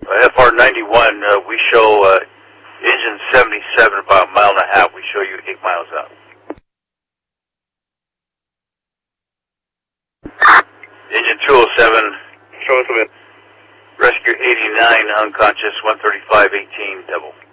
FR91, we show engine 77 about a mile and a half. We show you 8 miles out. Engine 207, show us a bit. Rescue 89, unconscious, 135-18, double.